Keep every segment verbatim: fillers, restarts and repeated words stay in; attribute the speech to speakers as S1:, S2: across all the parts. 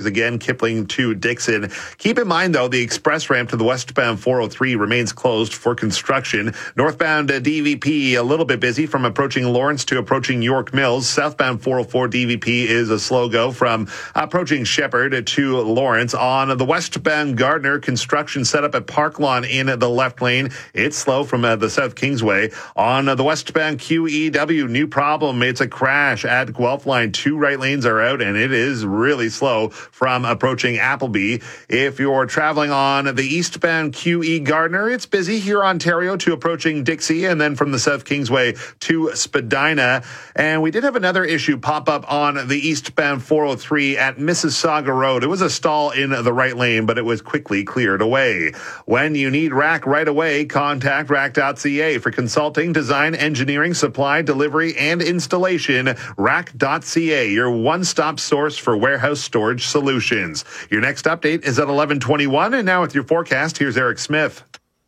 S1: again, Kipling to Dixon. Keep in mind, though, the express ramp to the westbound four oh three remains closed for construction. Northbound uh, D V P a little bit busy from approaching Lawrence to approaching York Mills. Southbound four oh four D V P is a slow go from approaching Shepherd to Lawrence. On the westbound Gardner, construction set up at Park Lawn in the left lane. It's slow from uh, the South Kingsway. On uh, the westbound Q E W, new problem. It's a crash at Guelph Line. Two right lanes are out, and it is really slow from approaching Appleby. If you're traveling on the eastbound Q E Gardner, it's busy here, Ontario, to approaching Dixie, and then from the South Kingsway to Spadina. And we did have another issue pop up on the eastbound four oh three at Mississauga Road. It was a stall in the right lane, but it was quickly cleared away. When you need R A C right away, contact R A C dot C A for consulting, design, engineering, supply, delivery, and installation. R A C dot C A, your one-stop source for warehouse storage solutions. Your next update is at eleven twenty-one, and now with your forecast, here's Eric Smith.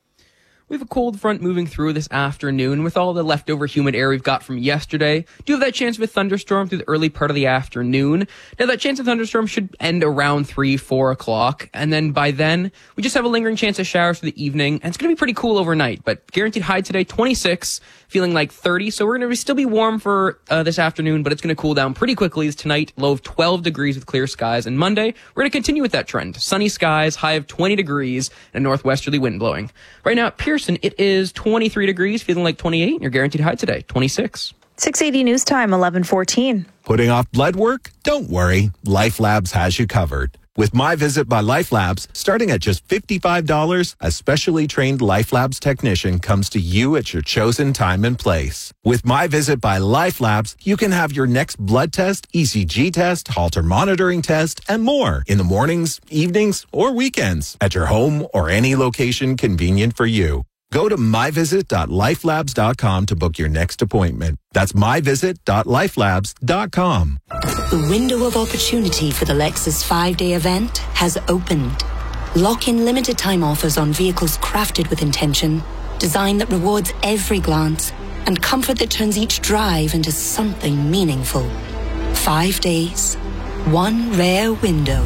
S2: We have a cold front moving through this afternoon with all the leftover humid air we've got from yesterday. Do have that chance of a thunderstorm through the early part of the afternoon. Now, that chance of thunderstorm should end around three, four o'clock. And then by then, we just have a lingering chance of showers for the evening. And it's going to be pretty cool overnight. But guaranteed high today, twenty-six, feeling like thirty. So we're going to still be warm for uh, this afternoon, but it's going to cool down pretty quickly as tonight, low of twelve degrees with clear skies. And Monday, we're going to continue with that trend. Sunny skies, high of twenty degrees, and a northwesterly wind blowing. Right now at Pearson, it is twenty-three degrees, feeling like twenty-eight, and your guaranteed high today, twenty-six.
S3: six eighty News Time, eleven fourteen.
S4: Putting off blood work? Don't worry. Life Labs has you covered. With My Visit by Life Labs, starting at just fifty-five dollars, a specially trained Life Labs technician comes to you at your chosen time and place. With My Visit by Life Labs, you can have your next blood test, E C G test, Holter monitoring test, and more in the mornings, evenings, or weekends at your home or any location convenient for you. Go to my visit dot life labs dot com to book your next appointment. That's my visit dot life labs dot com.
S5: The window of opportunity for the Lexus five-day event has opened. Lock in limited time offers on vehicles crafted with intention, design that rewards every glance, and comfort that turns each drive into something meaningful. Five days, one rare window.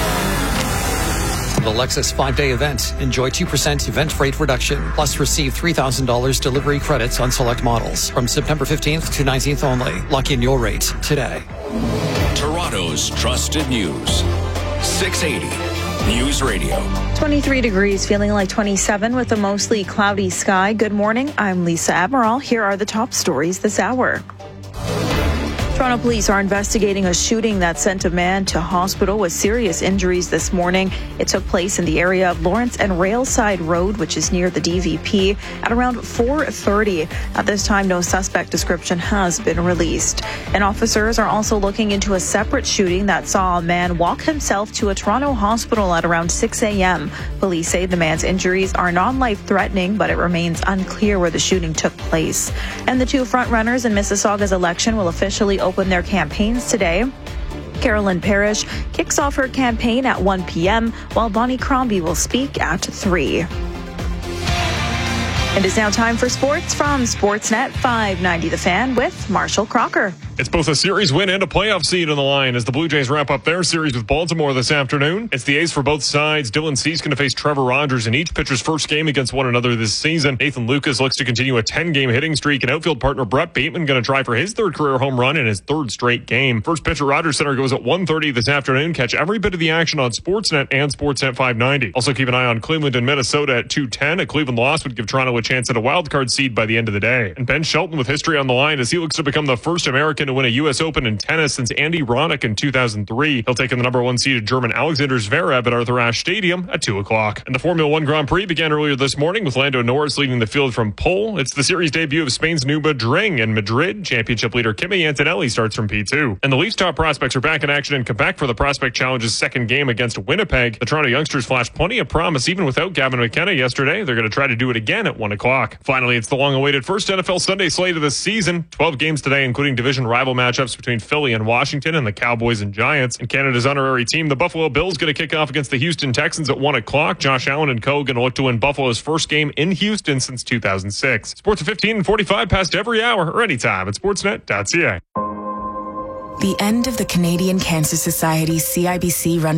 S6: The Lexus five-day event. Enjoy two percent event rate reduction, plus receive three thousand dollars delivery credits on select models from September fifteenth to nineteenth only. Lock in your rate today.
S7: Toronto's trusted news. six eighty News Radio.
S3: twenty-three degrees, feeling like twenty-seven with a mostly cloudy sky. Good morning. I'm Lisa Admiral. Here are the top stories this hour. Toronto police are investigating a shooting that sent a man to hospital with serious injuries this morning. It took place in the area of Lawrence and Railside Road, which is near the D V P, at around four thirty. At this time, no suspect description has been released. And officers are also looking into a separate shooting that saw a man walk himself to a Toronto hospital at around six a.m. Police say the man's injuries are non-life-threatening, but it remains unclear where the shooting took place. And the two frontrunners in Mississauga's election will officially open their campaigns today. Carolyn Parrish kicks off her campaign at one p.m., while Bonnie Crombie will speak at three. It is now time for sports from Sportsnet five ninety The Fan with Marshall Crocker.
S8: It's both a series win and a playoff seed on the line as the Blue Jays wrap up their series with Baltimore this afternoon. It's the ace for both sides. Dylan Cease going to face Trevor Rogers in each pitcher's first game against one another this season. Nathan Lucas looks to continue a ten-game hitting streak, and outfield partner Brett Bateman going to try for his third career home run in his third straight game. First pitch at Rogers Center goes at one thirty this afternoon. Catch every bit of the action on Sportsnet and Sportsnet five ninety. Also keep an eye on Cleveland and Minnesota at two ten. A Cleveland loss would give Toronto a chance at a wildcard seed by the end of the day. And Ben Shelton with history on the line as he looks to become the first American to win a U S Open in tennis since Andy Roddick in two thousand three. He'll take in the number one seeded German Alexander Zverev at Arthur Ashe Stadium at two o'clock. And the Formula One Grand Prix began earlier this morning with Lando Norris leading the field from pole. It's the series debut of Spain's Nürburgring in Madrid. Championship leader Kimi Antonelli starts from P two. And the Leafs top prospects are back in action in Quebec for the Prospect Challenge's second game against Winnipeg. The Toronto youngsters flashed plenty of promise even without Gavin McKenna yesterday. They're going to try to do it again at one o'clock. Finally, it's the long-awaited first N F L Sunday slate of the season. twelve games today, including division rival matchups between Philly and Washington and the Cowboys and Giants. And Canada's honorary team, the Buffalo Bills, going to kick off against the Houston Texans at one o'clock. Josh Allen and co. going to look to win Buffalo's first game in Houston since two thousand six. Sports at fifteen and forty-five past every hour or anytime at sportsnet dot c a.
S9: The end of the Canadian Cancer Society's C I B C run